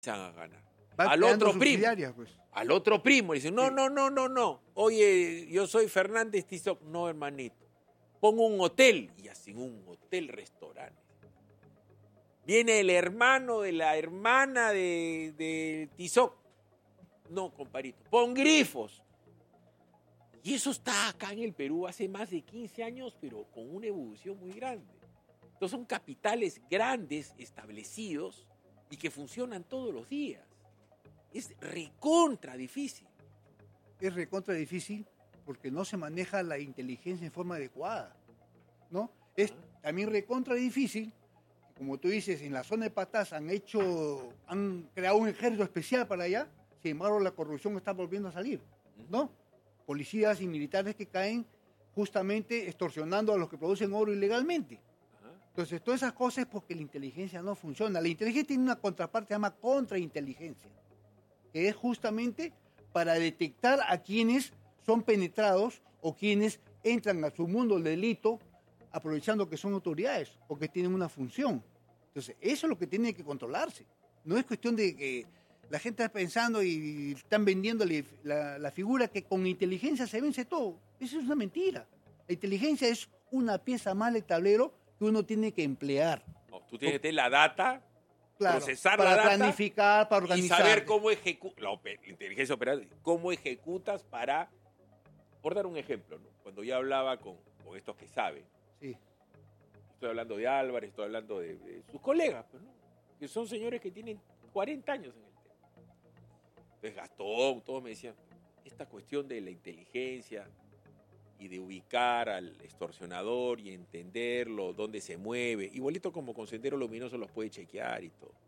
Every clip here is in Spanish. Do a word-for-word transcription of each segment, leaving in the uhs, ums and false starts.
a ganar. Va Al creando otro primo. subsidiarias, pues. Al otro primo. Le dicen, no, Sí. no, no, no, no. Oye, yo soy Fernández Tizoc. No, hermanito. Pongo un hotel. Y hacen un hotel-restaurante. Viene el hermano de la hermana de, de Tizoc. No, comparito. Pon grifos. Y eso está acá en el Perú hace más de quince años, pero con una evolución muy grande. Entonces son capitales grandes, establecidos, y que funcionan todos los días. Es recontra difícil. Es recontra difícil porque no se maneja la inteligencia en forma adecuada, ¿no? Es también recontra difícil, como tú dices, en la zona de Patas han hecho, han creado un ejército especial para allá, sin embargo la corrupción está volviendo a salir, ¿no? Policías y militares que caen justamente extorsionando a los que producen oro ilegalmente. Entonces, todas esas cosas es porque la inteligencia no funciona. La inteligencia tiene una contraparte que se llama contrainteligencia, que es justamente para detectar a quienes son penetrados o quienes entran a su mundo del delito aprovechando que son autoridades o que tienen una función. Entonces, eso es lo que tiene que controlarse. No es cuestión de que la gente está pensando y están vendiéndole la, la figura que con inteligencia se vence todo. Eso es una mentira. La inteligencia es una pieza más del tablero que uno tiene que emplear. No, tú tienes que tener la data, Claro, procesar para la data planificar, para y organizar. saber cómo ejecutas, la, la inteligencia operativa, cómo ejecutas para, por dar un ejemplo, ¿no? Cuando yo hablaba con, con estos que saben, Sí. estoy hablando de Álvarez, estoy hablando de, de sus colegas, pues, ¿no? Que son señores que tienen cuarenta años en el tema. Entonces Gastón, todos me decían, esta cuestión de la inteligencia y de ubicar al extorsionador y entenderlo, dónde se mueve, igualito como con Sendero Luminoso los puede chequear y todo.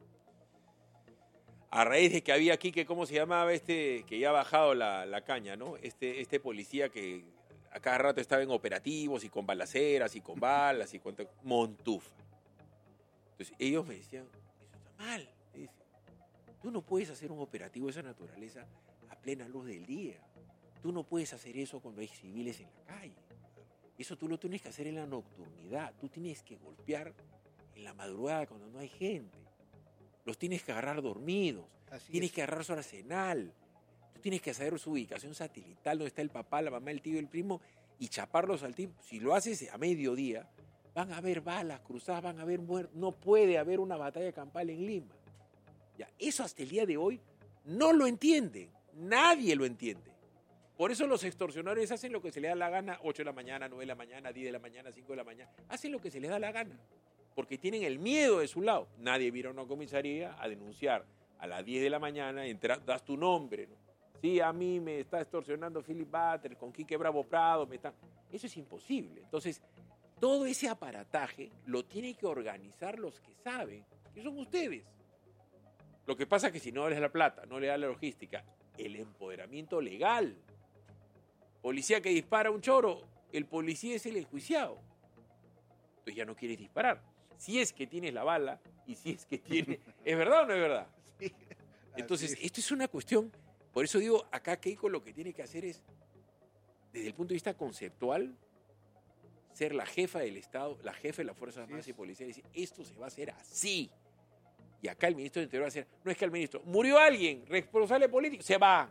A raíz de que había aquí, que cómo se llamaba este, que ya ha bajado la, la caña, ¿no? Este, este policía que a cada rato estaba en operativos y con balaceras y con balas y con Montufa. Entonces ellos me decían, eso está mal. Me dicen, tú no puedes hacer un operativo de esa naturaleza a plena luz del día. Tú no puedes hacer eso cuando hay civiles en la calle. Eso tú lo tienes que hacer en la nocturnidad. Tú tienes que golpear en la madrugada cuando no hay gente. Los tienes que agarrar dormidos. Así tienes es. que agarrar su arsenal. Tú tienes que saber su ubicación satelital, dónde está el papá, la mamá, el tío, el primo, y chaparlos al tipo. Si lo haces a mediodía, van a haber balas cruzadas, van a haber muertos. No puede haber una batalla campal en Lima. Ya, eso hasta el día de hoy no lo entienden. Nadie lo entiende. Por eso los extorsionadores hacen lo que se les da la gana, ocho de la mañana, nueve de la mañana, diez de la mañana, cinco de la mañana. Hacen lo que se les da la gana, porque tienen el miedo de su lado. Nadie viene a una comisaría a denunciar a las diez de la mañana, entra, das tu nombre, ¿no? Sí, a mí me está extorsionando Philip Butter, con Quique Bravo Prado, me está... Eso es imposible. Entonces, todo ese aparataje lo tienen que organizar los que saben, que son ustedes. Lo que pasa es que si no les da la plata, no les da la logística, el empoderamiento legal. Policía que dispara a un choro, el policía es el enjuiciado. Entonces ya no quieres disparar. Si es que tienes la bala y si es que tiene... ¿Es verdad o no es verdad? Sí. Entonces, Así es. esto es una cuestión... Por eso digo, acá Keiko lo que tiene que hacer es, desde el punto de vista conceptual, ser la jefa del Estado, la jefa de las Fuerzas Armadas y Policiales, y decir, esto se va a hacer así. Y acá el ministro del Interior va a decir, no es que el ministro, murió alguien, responsable político, se va.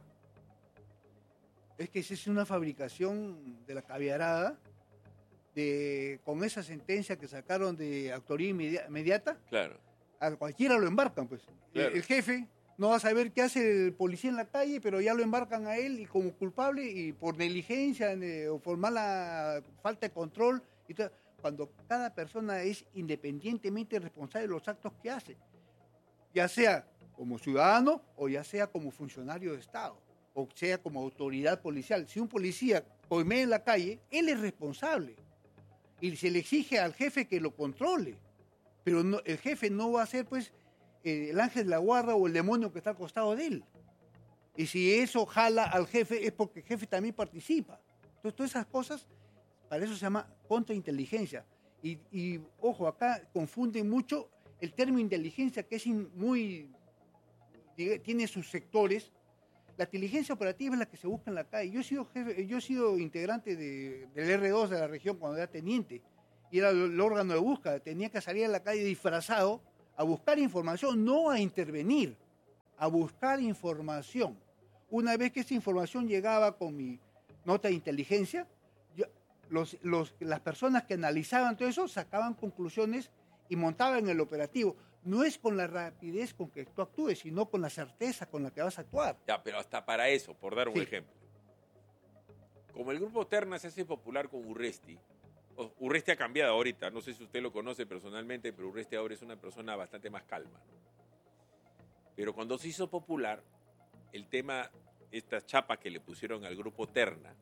Es que esa es una fabricación de la caviarada, de, con esa sentencia que sacaron de autoría inmedia- inmediata, Claro. a cualquiera lo embarcan, pues. Claro. El, el jefe no va a saber qué hace el policía en la calle, pero ya lo embarcan a él y como culpable y por negligencia eh, o por mala falta de control. Y todo, cuando cada persona es independientemente responsable de los actos que hace, ya sea como ciudadano o ya sea como funcionario de Estado, o sea como autoridad policial. Si un policía comete en la calle, él es responsable y se le exige al jefe que lo controle, pero no, el jefe no va a ser pues eh, el ángel de la guarda o el demonio que está al costado de él. Y si eso jala al jefe es porque el jefe también participa. Entonces todas esas cosas, para eso se llama contrainteligencia. Y, y ojo, acá confunden mucho el término inteligencia, que es in, muy, tiene sus sectores. La inteligencia operativa es la que se busca en la calle. Yo he sido jefe, yo he sido integrante de, del erre dos de la región cuando era teniente, y era el, el órgano de búsqueda. Tenía que salir a la calle disfrazado a buscar información, no a intervenir. a buscar información. Una vez que esa información llegaba con mi nota de inteligencia, yo, los, los, las personas que analizaban todo eso sacaban conclusiones y montaban el operativo. No es con la rapidez con que tú actúes, sino con la certeza con la que vas a actuar. Ya, pero hasta para eso, por dar un Sí. ejemplo. Como el grupo Terna se hace popular con Urresti, o- Urresti ha cambiado ahorita, no sé si usted lo conoce personalmente, pero Urresti ahora es una persona bastante más calma, ¿no? Pero cuando se hizo popular, el tema, estas chapas que le pusieron al grupo Terna,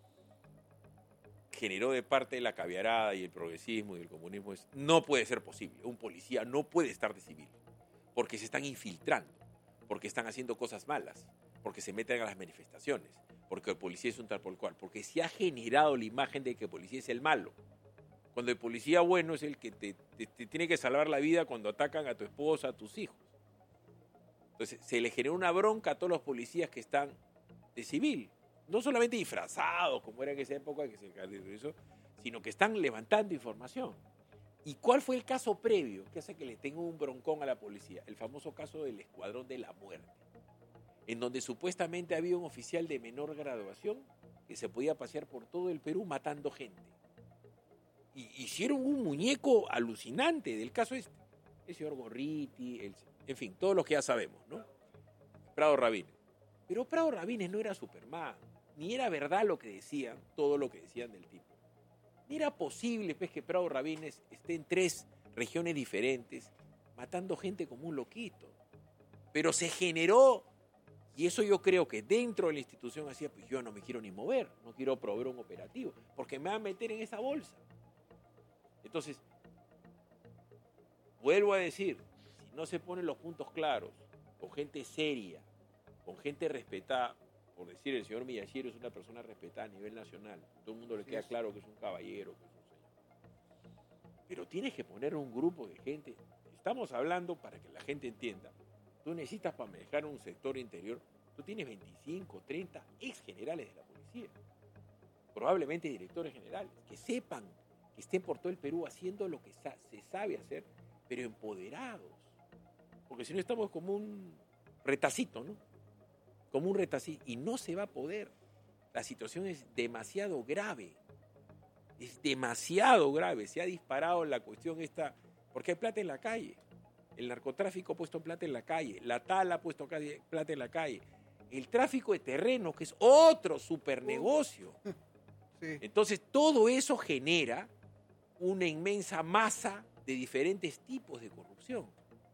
generó de parte de la caviarada y el progresismo y el comunismo, es, no puede ser posible. Un policía no puede estar de civil, porque se están infiltrando, porque están haciendo cosas malas, porque se meten a las manifestaciones, porque el policía es un tal por cual, porque se ha generado la imagen de que el policía es el malo, cuando el policía bueno es el que te, te- te tiene que salvar la vida cuando atacan a tu esposa, a tus hijos. Entonces se le generó una bronca a todos los policías que están de civil, no solamente disfrazados como era en esa época que se caracterizó, sino que están levantando información. ¿Y cuál fue el caso previo que hace que le tenga un broncón a la policía? El famoso caso del Escuadrón de la Muerte, en donde supuestamente había un oficial de menor graduación que se podía pasear por todo el Perú matando gente. Y hicieron un muñeco alucinante del caso este. El señor Gorriti, el, en fin, todos los que ya sabemos, ¿no? Prado Rabines. Pero Prado Rabines no era Superman, ni era verdad lo que decían, todo lo que decían del tipo. Ni era posible, pues, que Prado Rabines esté en tres regiones diferentes, matando gente como un loquito. Pero se generó, y eso yo creo que dentro de la institución hacía, pues yo no me quiero ni mover, no quiero proveer un operativo, porque me van a meter en esa bolsa. Entonces, vuelvo a decir, si no se ponen los puntos claros, con gente seria, con gente respetada, por decir, el señor Miyashiro es una persona respetada a nivel nacional, todo el mundo le queda claro que es un caballero, que es un señor. Pero tienes que poner un grupo de gente, estamos hablando para que la gente entienda, tú necesitas para manejar un sector interior, tú tienes veinticinco, treinta ex generales de la policía, probablemente directores generales, que sepan, que estén por todo el Perú haciendo lo que sa- se sabe hacer, pero empoderados. Porque si no estamos como un retacito, ¿no? Como un retacito. Y no se va a poder. La situación es demasiado grave. Es demasiado grave. Se ha disparado la cuestión esta, porque hay plata en la calle. El narcotráfico ha puesto plata en la calle. La tala ha puesto calle- plata en la calle. El tráfico de terreno, que es otro supernegocio. Sí. Entonces, todo eso genera una inmensa masa de diferentes tipos de corrupción.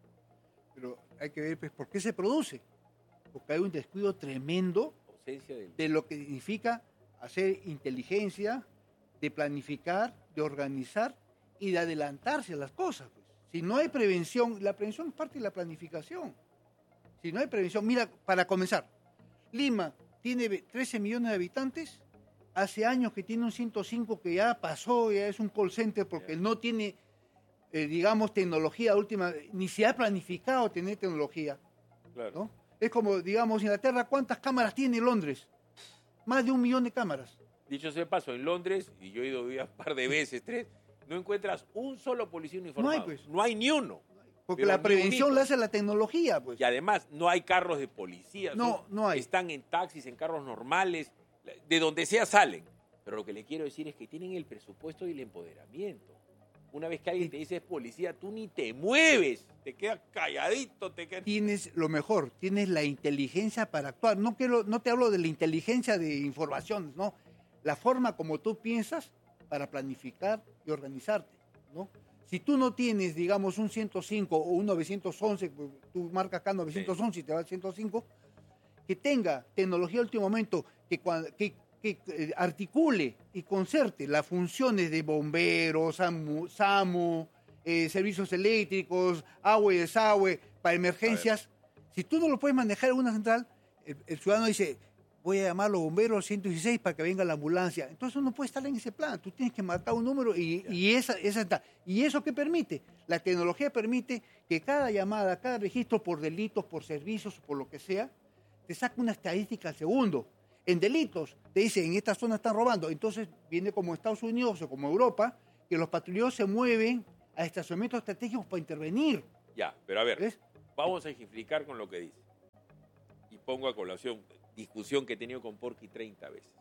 Pero hay que ver, pues, por qué se produce. Porque hay un descuido tremendo Ausencia del... de lo que significa hacer inteligencia, de planificar, de organizar y de adelantarse a las cosas, pues. Si no hay prevención, la prevención es parte de la planificación. Si no hay prevención, mira, para comenzar, Lima tiene ve- trece millones de habitantes, hace años que tiene un ciento cinco que ya pasó, ya es un call center porque Ya. no tiene, eh, digamos, tecnología última, ni se ha planificado tener tecnología, Claro. ¿no? Es como, digamos, Inglaterra, ¿cuántas cámaras tiene Londres? Más de un millón de cámaras. Dicho sea de paso, en Londres, y yo he ido ya un par de veces, tres, no encuentras un solo policía uniformado. No hay, pues. No hay ni uno. Porque Pero la ni prevención unito. la hace la tecnología, pues. Y además, no hay carros de policía. No, son- no hay. Están en taxis, en carros normales, de donde sea salen. Pero lo que le quiero decir es que tienen el presupuesto y el empoderamiento. Una vez que alguien te dice es policía, tú ni te mueves, te quedas calladito, te quedas... Tienes lo mejor, tienes la inteligencia para actuar. No quiero, no te hablo de la inteligencia de información, no. La forma como tú piensas para planificar y organizarte, ¿no? Si tú no tienes, digamos, un ciento cinco o un novecientos once, pues, tú marcas acá novecientos once y te va al ciento cinco, que tenga tecnología de último momento, que, cuan- que, que, eh, articule y concerte las funciones de bomberos, SAMU, SAMU, eh, servicios eléctricos, agua y desagüe, para emergencias. Si tú no lo puedes manejar en una central, el, el ciudadano dice, voy a llamar a los bomberos ciento dieciséis para que venga la ambulancia. Entonces no puede estar en ese plan. Tú tienes que marcar un número y, y esa, esa está. ¿Y eso qué permite? La tecnología permite que cada llamada, cada registro por delitos, por servicios, por lo que sea, te saca una estadística al segundo. En delitos, te dice, en esta zona están robando. Entonces viene como Estados Unidos o como Europa, que los patrulleros se mueven a estacionamientos estratégicos para intervenir. Ya, pero a ver, ¿Ves? vamos a ejemplificar con lo que dice. y pongo a colación, discusión que he tenido con Porky treinta veces.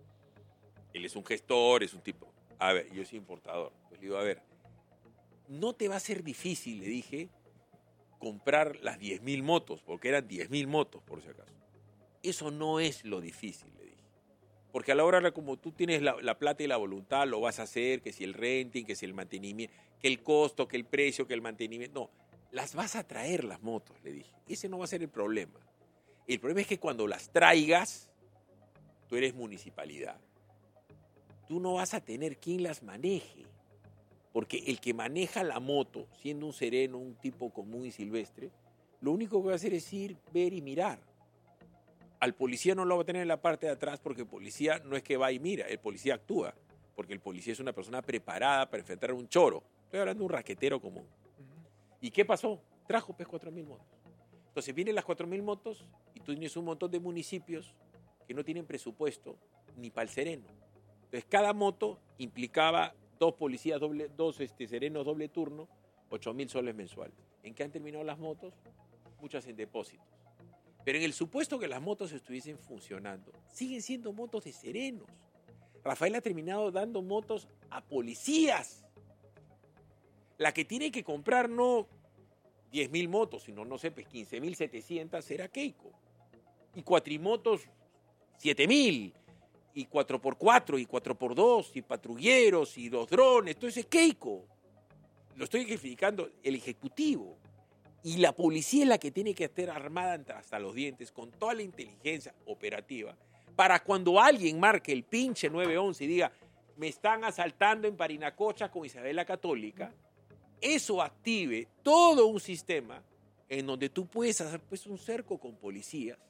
Él es un gestor, es un tipo... A ver, yo soy importador. Pues le digo, a ver, no te va a ser difícil, le dije, comprar las diez mil motos, porque eran diez mil motos, por si acaso. Eso no es lo difícil, le dije. Porque a la hora, como tú tienes la, la plata y la voluntad, lo vas a hacer, que si el renting, que si el mantenimiento, que el costo, que el precio, que el mantenimiento. No, las vas a traer las motos, le dije. Ese no va a ser el problema. El problema es que cuando las traigas, tú eres municipalidad. Tú no vas a tener quien las maneje. Porque el que maneja la moto, siendo un sereno, un tipo común y silvestre, lo único que va a hacer es ir, ver y mirar. Al policía no lo va a tener en la parte de atrás porque el policía no es que va y mira, el policía actúa. Porque el policía es una persona preparada para enfrentar a un choro. Estoy hablando de un raquetero común. Uh-huh. ¿Y qué pasó? Trajo pues cuatro mil motos. Entonces vienen las cuatro mil motos y tú tienes un montón de municipios que no tienen presupuesto ni para el sereno. Entonces cada moto implicaba dos policías, doble, dos este, serenos doble turno, ocho mil soles mensuales. ¿En qué han terminado las motos? Muchas en depósitos. Pero en el supuesto que las motos estuviesen funcionando, siguen siendo motos de serenos. Rafael ha terminado dando motos a policías. La que tiene que comprar no diez mil motos, sino, no sé, pues quince mil setecientas será Keiko. Y cuatrimotos, siete mil. Y cuatro por cuatro, y cuatro por dos, y patrulleros, y los drones. Todo eso es Keiko. Lo estoy ejemplificando, el ejecutivo. Y la policía es la que tiene que estar armada hasta los dientes, con toda la inteligencia operativa, para cuando alguien marque el pinche nueve once y diga, me están asaltando en Parinacocha con Isabel la Católica, eso active todo un sistema en donde tú puedes hacer pues, un cerco con policías,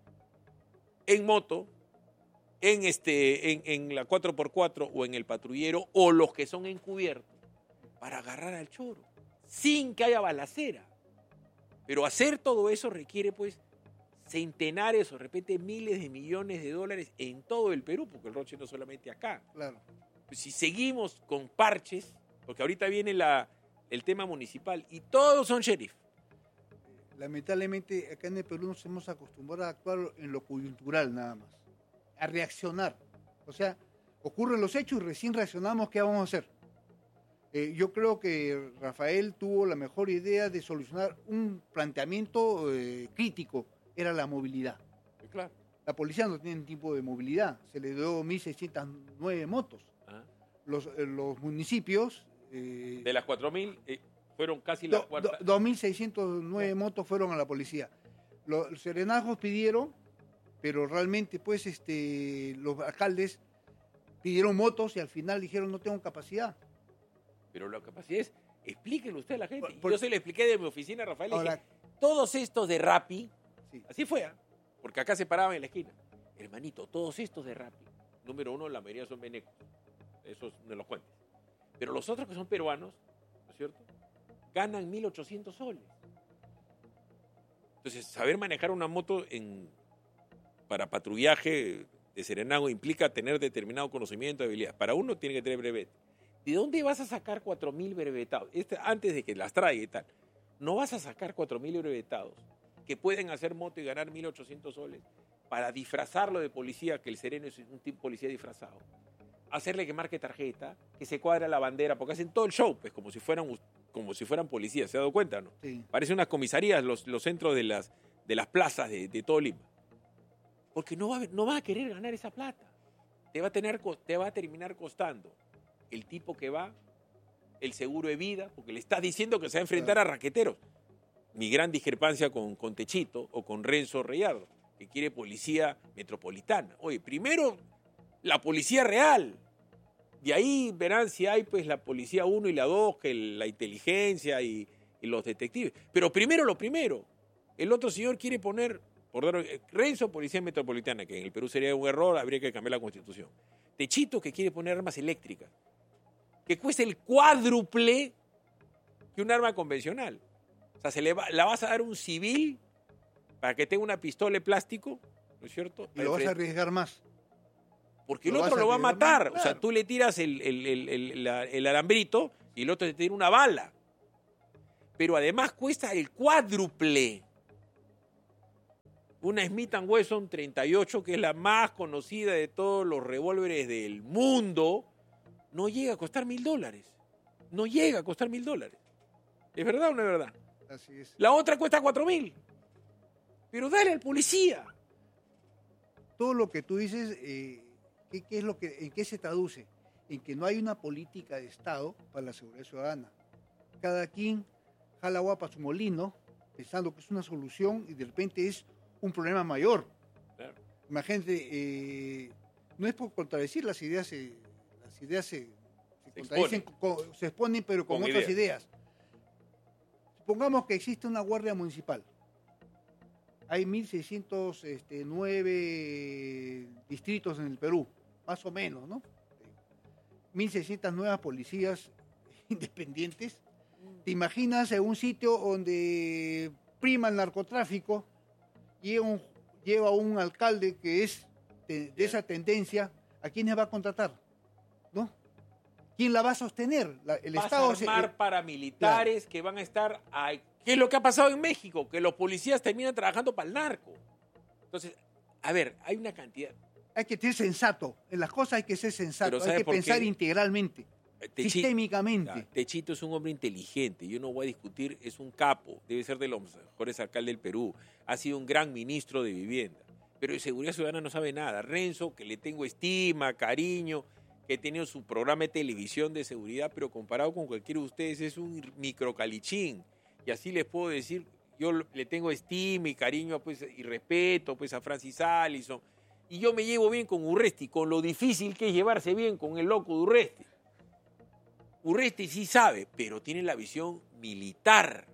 en moto, en, este, en, en la cuatro por cuatro o en el patrullero, o los que son encubiertos, para agarrar al choro, sin que haya balacera. Pero hacer todo eso requiere, pues, centenares o de repente miles de millones de dólares en todo el Perú, porque el roche no solamente acá. Claro. Pues si seguimos con parches, porque ahorita viene la, el tema municipal y todos son sheriff. Lamentablemente, acá en el Perú nos hemos acostumbrado a actuar en lo coyuntural nada más, a reaccionar. O sea, ocurren los hechos y recién reaccionamos, ¿qué vamos a hacer? Eh, yo creo que Rafael tuvo la mejor idea de solucionar un planteamiento eh, crítico, era la movilidad. Sí, claro. La policía no tiene tipo de movilidad, se le dio mil seiscientas nueve motos. Ajá. Los, eh, los municipios... Eh, de las cuatro mil eh, fueron casi la do, cuarta. Do, dos mil seiscientas nueve sí. motos fueron a la policía. Los, los serenazgos pidieron, pero realmente pues este, los alcaldes pidieron motos y al final dijeron no tengo capacidad. Pero la capacidad es, explíquenlo usted a la gente. Por, por, Yo se lo expliqué de mi oficina, Rafael, ahora, dije, todos estos de Rappi, sí. así fue, ¿eh? Porque acá se paraban en la esquina. Hermanito, todos estos de Rappi, número uno, la mayoría son venecos, esos no los cuentes. Pero los otros que son peruanos, ¿no es cierto?, ganan mil ochocientos soles. Entonces, saber manejar una moto en, para patrullaje de serenazgo implica tener determinado conocimiento, habilidad. Para uno tiene que tener brevet. ¿De dónde vas a sacar cuatro mil brevetados? Este, antes de que las traiga y tal. No vas a sacar cuatro mil brevetados que pueden hacer moto y ganar mil ochocientos soles para disfrazarlo de policía, que el sereno es un tipo policía disfrazado. Hacerle que marque tarjeta, que se cuadra la bandera, porque hacen todo el show, pues como si fueran, como si fueran policías. ¿Se ha dado cuenta, no? Sí. Parecen unas comisarías los, los centros de las, de las plazas de, de todo Lima. Porque no va, no va a querer ganar esa plata. Te va a, tener, te va a terminar costando el tipo que va, el seguro de vida, porque le estás diciendo que se va a enfrentar claro. a raqueteros. Mi gran discrepancia con, con Techito o con Renzo Reyardo, que quiere policía metropolitana. Oye, primero la policía real. De ahí verán si hay pues la policía uno y la dos, que la inteligencia y, y los detectives. Pero primero lo primero. El otro señor quiere poner, por dar, Renzo, policía metropolitana, que en el Perú sería un error, habría que cambiar la constitución. Techito, que quiere poner armas eléctricas, que cuesta el cuádruple que un arma convencional. O sea, se le va, la vas a dar a un civil para que tenga una pistola de plástico, ¿no es cierto? Y lo vas a arriesgar más. Porque el otro lo va a matar. Claro. O sea, tú le tiras el, el, el, el, el, el alambrito y el otro te tira una bala. Pero además cuesta el cuádruple. Una Smith and Wesson treinta y ocho, que es la más conocida de todos los revólveres del mundo, no llega a costar mil dólares. No llega a costar mil dólares. ¿Es verdad o no es verdad? Así es. La otra cuesta cuatro mil. Pero dale al policía. Todo lo que tú dices, eh, ¿qué, qué es lo que, ¿en qué se traduce? En que no hay una política de Estado para la seguridad ciudadana. Cada quien jala agua para su molino, pensando que es una solución y de repente es un problema mayor. Claro. Imagínate, eh, no es por contradecir las ideas, eh, las ideas se, se, Se contradicen, exponen. con- se exponen, pero con, Con otras ideas. ideas. Supongamos que existe una guardia municipal. Hay mil seiscientos nueve distritos en el Perú, más o menos, ¿no? mil seiscientas nuevas policías independientes. ¿Te imaginas en un sitio donde prima el narcotráfico, lleva un, lleva un alcalde que es de, de esa tendencia, ¿a quiénes va a contratar? ¿No? ¿Quién la va a sostener? La- el Vas Estado a se- armar eh, paramilitares que van a estar ahí. ¿Qué es lo que ha pasado en México? Que los policías terminan trabajando para el narco. Entonces, a ver, hay una cantidad. hay que ser sensato. En las cosas hay que ser sensato. Pero Hay ¿sabe que por pensar qué? integralmente, Techi- sistémicamente. Ya, Techito es un hombre inteligente, yo no voy a discutir, es un capo, debe ser de los mejores alcaldes del Perú, ha sido un gran ministro de vivienda, pero de seguridad ciudadana no sabe nada. Renzo, que le tengo estima, cariño, que ha tenido su programa de televisión de seguridad, pero comparado con cualquiera de ustedes es un microcalichín, y así les puedo decir, yo le tengo estima y cariño pues, y respeto pues, a Francis Allison, y yo me llevo bien con Urresti, con lo difícil que es llevarse bien con el loco de Urresti. Urresti sí sabe, pero tiene la visión militar.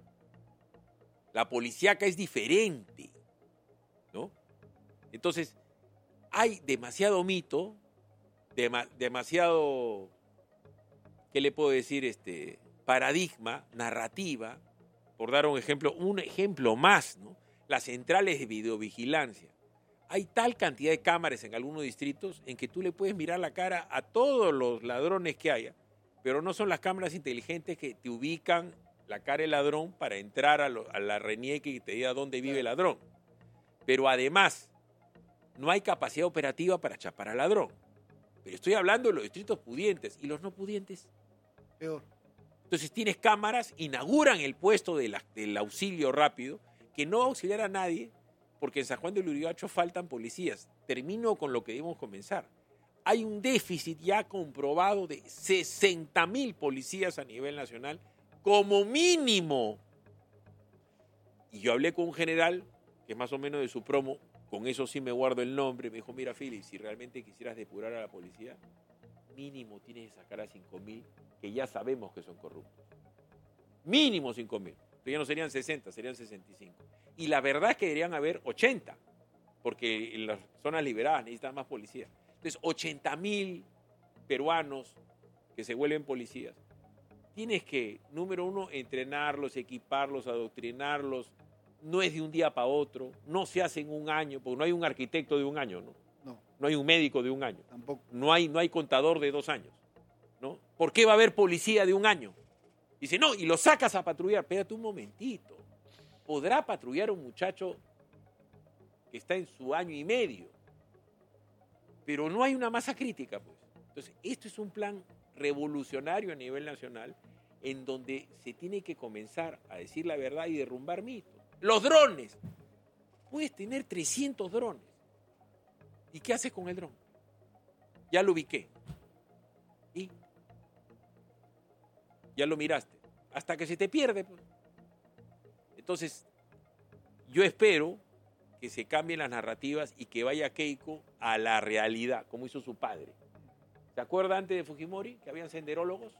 La policíaca es diferente, ¿no? Entonces, hay demasiado mito, dema- demasiado, ¿qué le puedo decir? Este, paradigma, narrativa, por dar un ejemplo, un ejemplo más, ¿no? Las centrales de videovigilancia. Hay tal cantidad de cámaras en algunos distritos en que tú le puedes mirar la cara a todos los ladrones que haya, pero no son las cámaras inteligentes que te ubican la cara del ladrón para entrar a, lo, a la renieque y te diga dónde vive el ladrón. Pero además, no hay capacidad operativa para chapar al ladrón. Pero estoy hablando de los distritos pudientes y los no pudientes. Peor. Entonces tienes cámaras, inauguran el puesto de la, del auxilio rápido, que no va a auxiliar a nadie, porque en San Juan del Urigancho faltan policías. Termino con lo que debemos comenzar. Hay un déficit ya comprobado de sesenta mil policías a nivel nacional, como mínimo. Y yo hablé con un general, que es más o menos de su promo, con eso sí me guardo el nombre, me dijo, mira, Fili, si realmente quisieras depurar a la policía, mínimo tienes que sacar a cinco mil, que ya sabemos que son corruptos. Mínimo cinco mil. Pero ya no serían sesenta, serían sesenta y cinco. Y la verdad es que deberían haber ochenta, porque en las zonas liberadas necesitan más policías. Entonces, ochenta mil peruanos que se vuelven policías. Tienes que, número uno, entrenarlos, equiparlos, adoctrinarlos. No es de un día para otro, no se hace en un año, porque no hay un arquitecto de un año, ¿no? No, No hay un médico de un año. tampoco. No hay, no hay contador de dos años, ¿no? ¿Por qué va a haber policía de un año? Dice, no, y lo sacas a patrullar. Espérate un momentito. ¿Podrá patrullar un muchacho que está en su año y medio? Pero no hay una masa crítica, pues. Entonces, esto es un plan revolucionario a nivel nacional en donde se tiene que comenzar a decir la verdad y derrumbar mitos. Los drones. Puedes tener trescientos drones. ¿Y qué haces con el dron? Ya lo ubiqué. ¿Y? Ya lo miraste. Hasta que se te pierde, pues. Entonces, yo espero que se cambien las narrativas y que vaya Keiko a la realidad, como hizo su padre. ¿Se acuerda antes de Fujimori que habían senderólogos?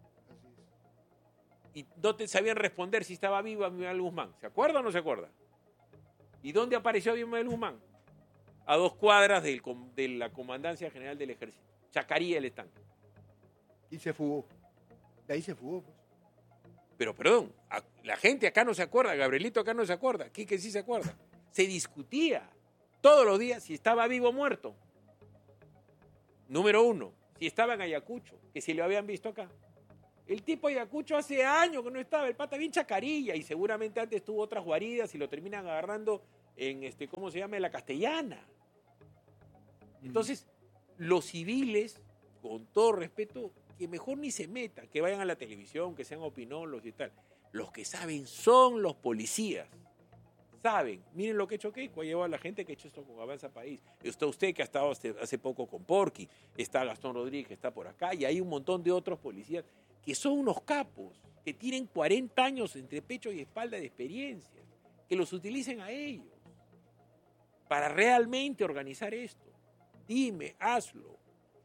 Así es. Y no te sabían responder si estaba viva Abimael Guzmán. ¿Se acuerda o no se acuerda? ¿Y dónde apareció Abimael Guzmán? A dos cuadras del, de la Comandancia General del Ejército. Chacaría el estanque. Y se fugó. De ahí se fugó, pues. Pero perdón, a- la gente acá no se acuerda, Gabrielito acá no se acuerda, Quique sí se acuerda. Se discutía todos los días si estaba vivo o muerto. Número uno, si estaba en Ayacucho, que si lo habían visto acá. El tipo de Ayacucho hace años que no estaba, el pata bien chacarilla y seguramente antes tuvo otras guaridas y lo terminan agarrando en este, ¿cómo se llama? En la Castellana. Entonces, los civiles, con todo respeto, que mejor ni se metan, que vayan a la televisión, que sean opinólogos y tal. Los que saben son los policías. Saben, miren lo que ha hecho Keiko, ha llevado a la gente que ha hecho esto con Avanza País. Está usted que ha estado hace, hace poco con Porky, está Gastón Rodríguez que está por acá, y hay un montón de otros policías que son unos capos, que tienen cuarenta años entre pecho y espalda de experiencia, que los utilicen a ellos para realmente organizar esto. Dime, hazlo.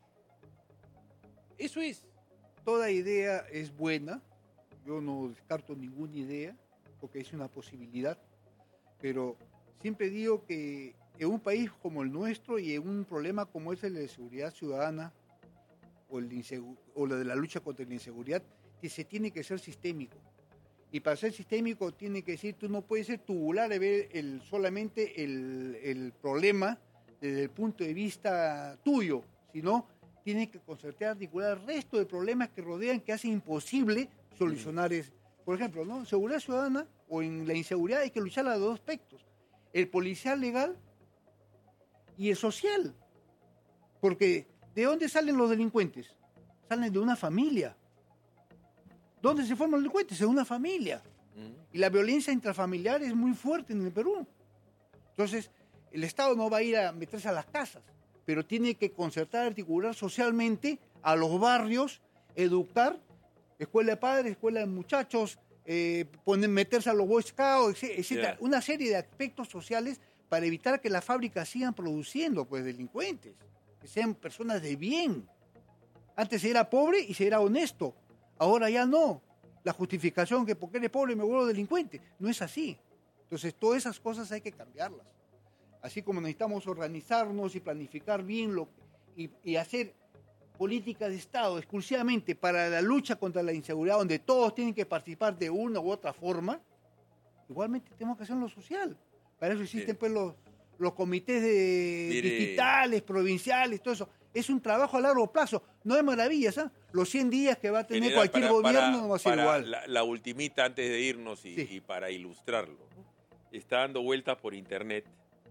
Eso es. Toda idea es buena, yo no descarto ninguna idea, porque es una posibilidad, pero siempre digo que en un país como el nuestro y en un problema como es el de seguridad ciudadana o el de, insegu- o la de la lucha contra la inseguridad, que se tiene que ser sistémico. Y para ser sistémico tiene que decir, tú no puedes ser tubular y ver el, solamente el, el problema desde el punto de vista tuyo, sino tiene que concertar, articular el resto de problemas que rodean, que hacen imposible solucionar eso. Por ejemplo, ¿no? Seguridad ciudadana o en la inseguridad hay que luchar a los dos aspectos, el policial legal y el social. Porque ¿de dónde salen los delincuentes? Salen de una familia. ¿Dónde se forman los delincuentes? De una familia. Y la violencia intrafamiliar es muy fuerte en el Perú. Entonces, el Estado no va a ir a meterse a las casas, pero tiene que concertar, articular socialmente a los barrios, educar, escuela de padres, escuela de muchachos, eh, poner, meterse a los Boy Scouts, etcétera. Yeah. Una serie de aspectos sociales para evitar que las fábricas sigan produciendo pues delincuentes, que sean personas de bien. Antes se era pobre y se era honesto, ahora ya no. La justificación que porque eres pobre me vuelvo delincuente, no es así. Entonces todas esas cosas hay que cambiarlas. Así como necesitamos organizarnos y planificar bien lo, y, y hacer política de Estado exclusivamente para la lucha contra la inseguridad, donde todos tienen que participar de una u otra forma, igualmente tenemos que hacer lo social. Para eso existen sí. pues los, los comités de Mire. distritales, provinciales, todo eso. Es un trabajo a largo plazo, no es maravillas, ¿eh? Los cien días que va a tener General, cualquier para, gobierno para, no va a ser para igual. La, la ultimita antes de irnos y, sí. y para ilustrarlo, está dando vueltas por internet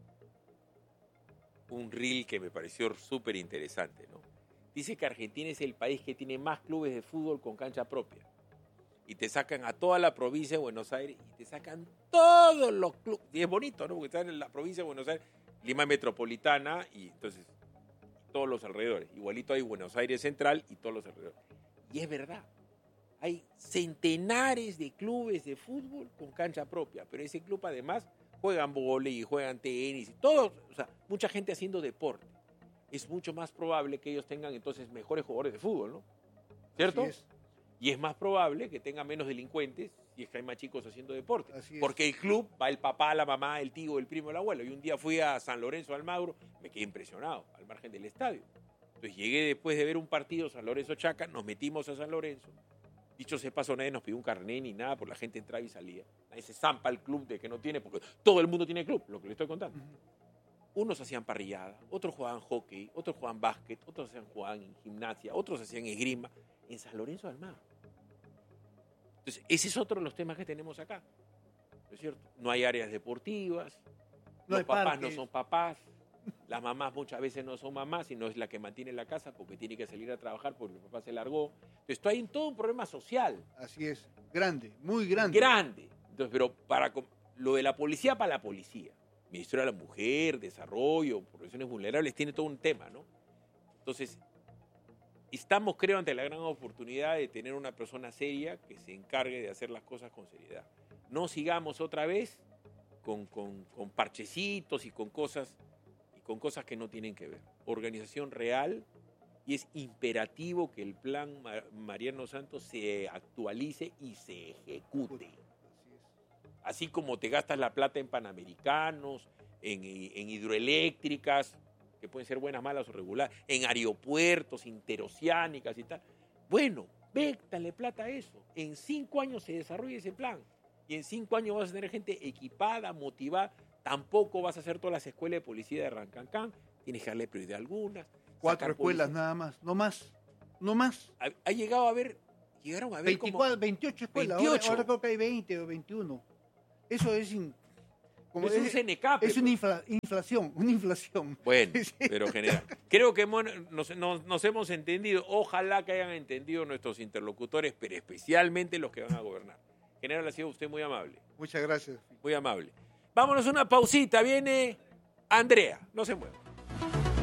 un reel que me pareció súper interesante, ¿no? Dice que Argentina es el país que tiene más clubes de fútbol con cancha propia. Y te sacan a toda la provincia de Buenos Aires y te sacan todos los clubes. Y es bonito, ¿no? Porque están en la provincia de Buenos Aires, Lima Metropolitana y entonces todos los alrededores. Igualito hay Buenos Aires Central y todos los alrededores. Y es verdad. Hay centenares de clubes de fútbol con cancha propia. Pero ese club además juegan vóley y juegan tenis y todo. O sea, mucha gente haciendo deporte. Es mucho más probable que ellos tengan entonces mejores jugadores de fútbol, ¿no? ¿Cierto? Así es. Y es más probable que tengan menos delincuentes si es que hay más chicos haciendo deporte. Así es. Porque el club va el papá, la mamá, el tío, el primo, el abuelo. Y un día fui a San Lorenzo Almagro, me quedé impresionado, al margen del estadio. Entonces llegué después de ver un partido San Lorenzo-Chaca, nos metimos a San Lorenzo. Dicho sea paso, nadie nos pidió un carnet ni nada, porque la gente entraba y salía. Nadie se zampa el club de que no tiene, porque todo el mundo tiene club, lo que le estoy contando. Uh-huh. Unos hacían parrillada, otros jugaban hockey, otros jugaban básquet, otros hacían jugaban en gimnasia, otros hacían esgrima en San Lorenzo de Almagro. Entonces, ese es otro de los temas que tenemos acá, ¿no es cierto? No hay áreas deportivas, no los papás parques. no son papás, las mamás muchas veces no son mamás, sino es la que mantiene la casa porque tiene que salir a trabajar porque el papá se largó. Entonces, hay todo un problema social. Así es, grande, muy grande. Grande. Entonces, pero para lo de la policía, para la policía. Ministerio de la Mujer, Desarrollo, Profesiones Vulnerables, tiene todo un tema, ¿no? Entonces, estamos, creo, ante la gran oportunidad de tener una persona seria que se encargue de hacer las cosas con seriedad. No sigamos otra vez con, con, con parchecitos y con cosas, y con cosas que no tienen que ver. Organización real, y es imperativo que el plan Mariano Santos se actualice y se ejecute. Así como te gastas la plata en panamericanos, en, en hidroeléctricas, que pueden ser buenas, malas o regulares, en aeropuertos, interoceánicas y tal. Bueno, véctale plata a eso. En cinco años se desarrolla ese plan. Y en cinco años vas a tener gente equipada, motivada. Tampoco vas a hacer todas las escuelas de policía de Rancancán. Tienes que darle prioridad a algunas. Cuatro escuelas policía. Nada más, no más, no más. Ha, ha llegado a haber, llegaron a haber veinticuatro, como... veintiocho escuelas, veintiocho. Ahora, ahora creo que hay veinte o veintiuno. Eso es... In... Como es un es, C N K P. es una infla, inflación, una inflación. Bueno, Sí. pero general. Creo que hemos, nos, nos, nos hemos entendido. Ojalá que hayan entendido nuestros interlocutores, pero especialmente los que van a gobernar. General, ha sido usted muy amable. Muchas gracias. Muy amable. Vámonos a una pausita. Viene Andrea. No se mueva.